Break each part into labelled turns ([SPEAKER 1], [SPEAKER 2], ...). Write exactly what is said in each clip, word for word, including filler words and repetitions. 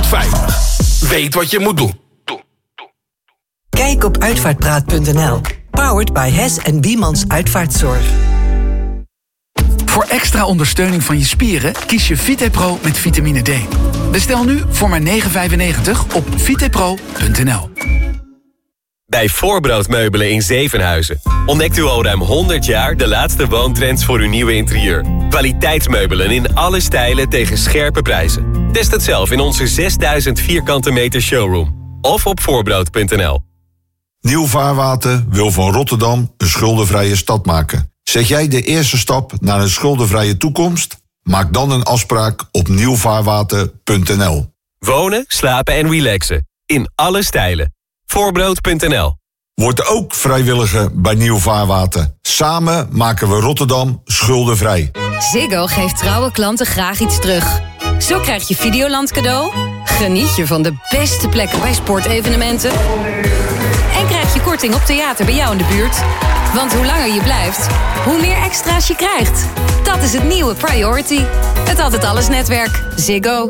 [SPEAKER 1] veilig. Weet wat je moet doen.
[SPEAKER 2] Kijk op uitvaartpraat punt n l. Powered by Hess en Biemans Uitvaartzorg.
[SPEAKER 3] Voor extra ondersteuning van je spieren kies je VitePro met vitamine D. Bestel nu voor maar negen vijfennegentig op vitepro punt n l.
[SPEAKER 4] Bij Voorbroodmeubelen in Zevenhuizen ontdekt u al ruim honderd jaar de laatste woontrends voor uw nieuwe interieur. Kwaliteitsmeubelen in alle stijlen tegen scherpe prijzen. Test het zelf in onze zesduizend vierkante meter showroom of op voorbrood punt n l.
[SPEAKER 5] Nieuw Vaarwater wil van Rotterdam een schuldenvrije stad maken. Zet jij de eerste stap naar een schuldenvrije toekomst? Maak dan een afspraak op nieuw vaarwater punt n l.
[SPEAKER 4] Wonen, slapen en relaxen. In alle stijlen. voorbrood punt n l.
[SPEAKER 5] Word ook vrijwilliger bij Nieuw Vaarwater. Samen maken we Rotterdam schuldenvrij.
[SPEAKER 6] Ziggo geeft trouwe klanten graag iets terug. Zo krijg je Videoland cadeau, geniet je van de beste plekken bij sportevenementen en krijg je korting op theater bij jou in de buurt. Want hoe langer je blijft, hoe meer extra's je krijgt. Dat is het nieuwe Priority. Het Altijd Alles netwerk. Ziggo.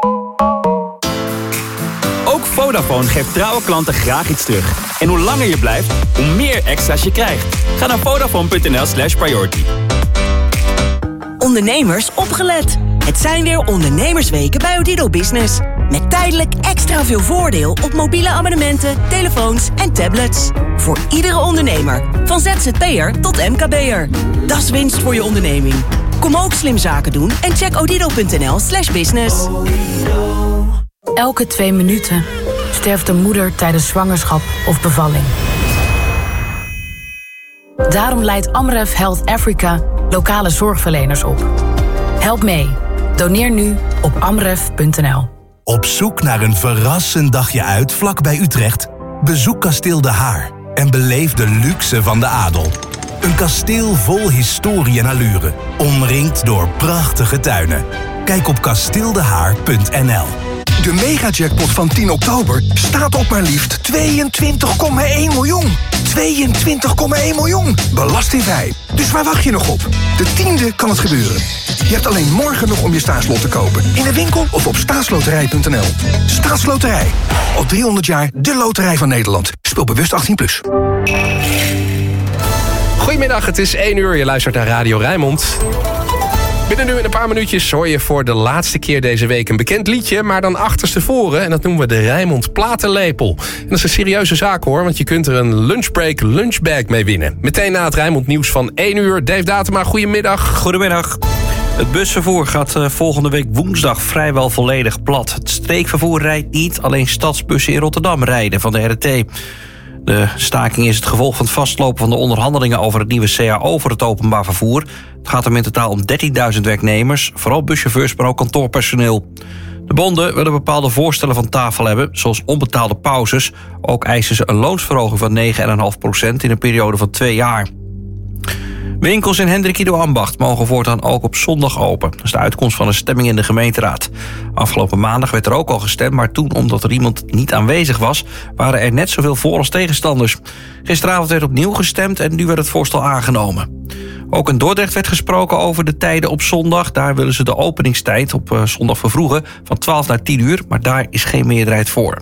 [SPEAKER 7] Ook Vodafone geeft trouwe klanten graag iets terug. En hoe langer je blijft, hoe meer extra's je krijgt. Ga naar vodafone punt n l slash priority.
[SPEAKER 8] Ondernemers opgelet. Het zijn weer ondernemersweken bij Odido Business. Met tijdelijk extra veel voordeel op mobiele abonnementen, telefoons en tablets. Voor iedere ondernemer, van Z Z P'er tot M K B'er. Dat is winst voor je onderneming. Kom ook slim zaken doen en check odido punt n l slash business.
[SPEAKER 9] Elke twee minuten sterft een moeder tijdens zwangerschap of bevalling. Daarom leidt Amref Health Africa lokale zorgverleners op. Help mee. Doneer nu op amref punt n l.
[SPEAKER 10] Op zoek naar een verrassend dagje uit vlakbij Utrecht? Bezoek Kasteel De Haar en beleef de luxe van de adel. Een kasteel vol historie en allure, omringd door prachtige tuinen. Kijk op kasteel de haar punt n l.
[SPEAKER 11] De megajackpot van tien oktober staat op maar liefst tweeëntwintig komma één miljoen. tweeëntwintig komma één miljoen. Belastingvrij. Dus waar wacht je nog op? De tiende kan het gebeuren. Je hebt alleen morgen nog om je staatslot te kopen. In de winkel of op staatsloterij punt n l. Staatsloterij. Al driehonderd jaar de loterij van Nederland. Speel bewust achttien plus.
[SPEAKER 12] Goedemiddag, het is één uur. Je luistert naar Radio Rijnmond. Binnen nu in een paar minuutjes hoor je voor de laatste keer deze week een bekend liedje, maar dan achterstevoren. En dat noemen we de Rijnmond Platenlepel. En dat is een serieuze zaak hoor, want je kunt er een lunchbreak lunchbag mee winnen. Meteen na het Rijnmond nieuws van één uur. Dave Datema, goedemiddag.
[SPEAKER 13] Goedemiddag. Het busvervoer gaat uh, volgende week woensdag vrijwel volledig plat. Het streekvervoer rijdt niet, alleen stadsbussen in Rotterdam rijden van de R T. De staking is het gevolg van het vastlopen van de onderhandelingen over het nieuwe C A O voor het openbaar vervoer. Het gaat om in totaal om dertienduizend werknemers, vooral buschauffeurs, maar ook kantoorpersoneel. De bonden willen bepaalde voorstellen van tafel hebben, zoals onbetaalde pauzes. Ook eisen ze een loonsverhoging van negen komma vijf procent in een periode van twee jaar. Winkels in Hendrik Ido Ambacht mogen voortaan ook op zondag open. Dat is de uitkomst van een stemming in de gemeenteraad. Afgelopen maandag werd er ook al gestemd, maar toen, omdat er iemand niet aanwezig was, waren er net zoveel voor- als tegenstanders. Gisteravond werd opnieuw gestemd en nu werd het voorstel aangenomen. Ook in Dordrecht werd gesproken over de tijden op zondag. Daar willen ze de openingstijd op uh, zondag vervroegen van twaalf naar tien uur, maar daar is geen meerderheid voor.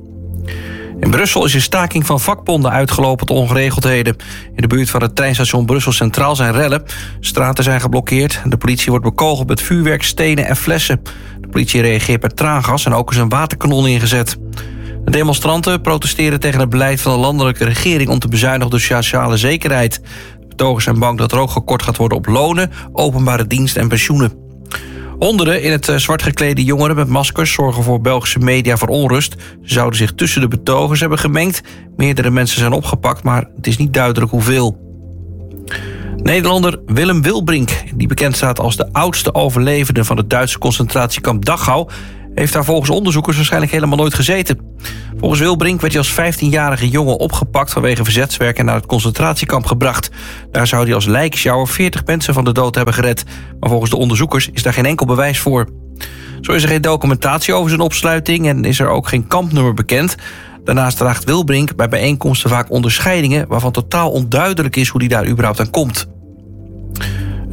[SPEAKER 13] In Brussel is een staking van vakbonden uitgelopen tot ongeregeldheden. In de buurt van het treinstation Brussel Centraal zijn rellen. Straten zijn geblokkeerd. De politie wordt bekogeld met vuurwerk, stenen en flessen. De politie reageert met traangas en ook is een waterkanon ingezet. De demonstranten protesteren tegen het beleid van de landelijke regering om te bezuinigen op de sociale zekerheid. De betogers zijn bang dat er ook gekort gaat worden op lonen, openbare diensten en pensioenen. Honderden in het zwart geklede jongeren met maskers zorgen voor Belgische media voor onrust. Ze zouden zich tussen de betogers hebben gemengd. Meerdere mensen zijn opgepakt, maar het is niet duidelijk hoeveel. Nederlander Willem Wilbrink, die bekend staat als de oudste overlevende van het Duitse concentratiekamp Dachau, heeft daar volgens onderzoekers waarschijnlijk helemaal nooit gezeten. Volgens Wilbrink werd hij als vijftienjarige jongen opgepakt vanwege verzetswerk en naar het concentratiekamp gebracht. Daar zou hij als lijksjouwer veertig mensen van de dood hebben gered. Maar volgens de onderzoekers is daar geen enkel bewijs voor. Zo is er geen documentatie over zijn opsluiting en is er ook geen kampnummer bekend. Daarnaast draagt Wilbrink bij bijeenkomsten vaak onderscheidingen waarvan totaal onduidelijk is hoe hij daar überhaupt aan komt.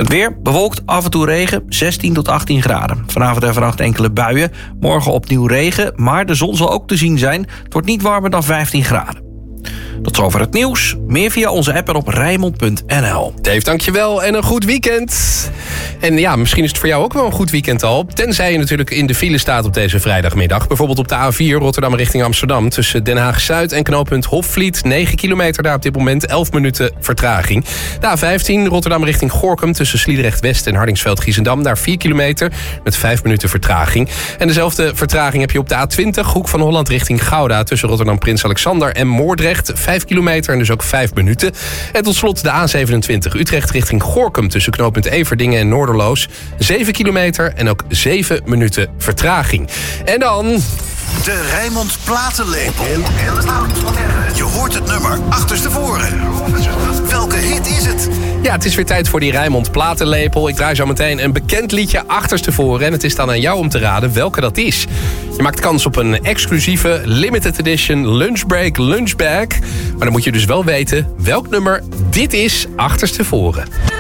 [SPEAKER 13] Het weer bewolkt, af en toe regen, zestien tot achttien graden. Vanavond en vannacht enkele buien. Morgen opnieuw regen, maar de zon zal ook te zien zijn. Het wordt niet warmer dan vijftien graden. Tot zover het nieuws. Meer via onze app en op Rijnmond punt n l.
[SPEAKER 12] Dave, dankjewel en een goed weekend. En ja, misschien is het voor jou ook wel een goed weekend al. Tenzij je natuurlijk in de file staat op deze vrijdagmiddag. Bijvoorbeeld op de A vier Rotterdam richting Amsterdam. Tussen Den Haag-Zuid en knooppunt Hofvliet. negen kilometer daar op dit moment, elf minuten vertraging. De A vijftien Rotterdam richting Gorinchem. Tussen Sliedrecht-West en Hardingsveld-Giessendam. Daar vier kilometer met vijf minuten vertraging. En dezelfde vertraging heb je op de A twintig. Hoek van Holland richting Gouda. Tussen Rotterdam Prins Alexander en Moordrecht. vijf kilometer en dus ook vijf minuten. En tot slot de A zevenentwintig Utrecht richting Gorinchem. Tussen knooppunt Everdingen en Noorderloos. zeven kilometer en ook zeven minuten vertraging. En dan...
[SPEAKER 14] De Rijnmond Platenlepel. Je hoort het nummer achterstevoren. Welke hit is het?
[SPEAKER 12] Ja, het is weer tijd voor die Rijnmond Platenlepel. Ik draai zo meteen een bekend liedje achterstevoren. En het is dan aan jou om te raden welke dat is. Je maakt kans op een exclusieve limited edition lunchbreak lunchbag. Maar dan moet je dus wel weten welk nummer dit is achterstevoren.